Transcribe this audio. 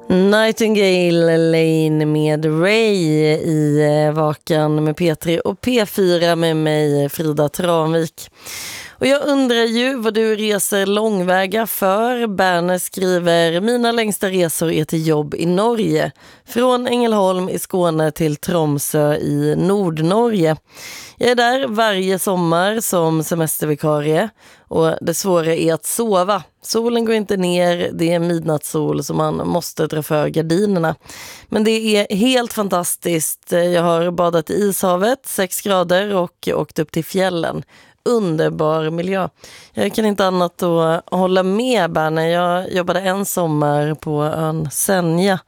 Nightingale Lane med Ray i Vakan med P3 och P4 med mig, Frida Tranvik. Och jag undrar ju vad du reser långväga för. Berner skriver: mina längsta resor är till jobb i Norge. Från Ängelholm i Skåne till Tromsø i Nordnorge. Jag är där varje sommar som semestervikarie. Och det svåra är att sova. Solen går inte ner, det är midnattssol så man måste dra för gardinerna. Men det är helt fantastiskt. Jag har badat i ishavet, 6 grader och åkt upp till fjällen. Underbar miljö. Jag kan inte annat att hålla med Berner. Jag jobbade en sommar på ön Senja